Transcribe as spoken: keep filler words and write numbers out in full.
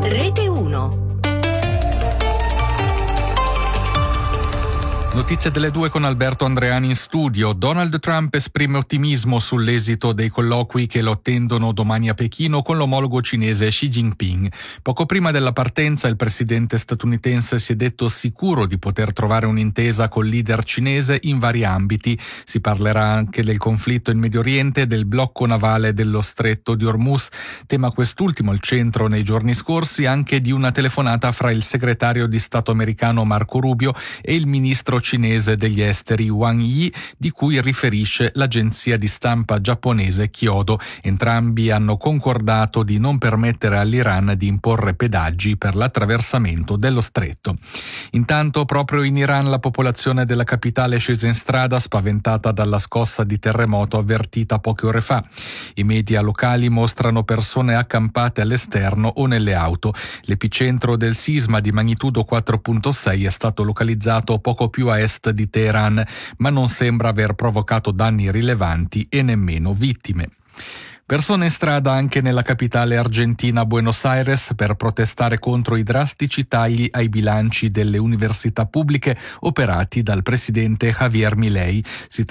Rete uno. Notizie delle due con Alberto Andreani in studio. Donald Trump esprime ottimismo sull'esito dei colloqui che lo attendono domani a Pechino con l'omologo cinese Xi Jinping. Poco prima della partenza il presidente statunitense si è detto sicuro di poter trovare un'intesa col leader cinese in vari ambiti. Si parlerà anche del conflitto in Medio Oriente e del blocco navale dello stretto di Hormuz, tema quest'ultimo al centro nei giorni scorsi anche di una telefonata fra il segretario di Stato americano Marco Rubio e il ministro cinese degli esteri Wang Yi, di cui riferisce l'agenzia di stampa giapponese Kyodo. Entrambi hanno concordato di non permettere all'Iran di imporre pedaggi per l'attraversamento dello stretto. Intanto proprio in Iran la popolazione della capitale è scesa in strada spaventata dalla scossa di terremoto avvertita poche ore fa. I media locali mostrano persone accampate all'esterno o nelle auto. L'epicentro del sisma di magnitudo quattro virgola sei è stato localizzato poco più a est di Teheran, ma non sembra aver provocato danni rilevanti e nemmeno vittime. Persone in strada anche nella capitale argentina Buenos Aires per protestare contro i drastici tagli ai bilanci delle università pubbliche operati dal presidente Javier Milei. Si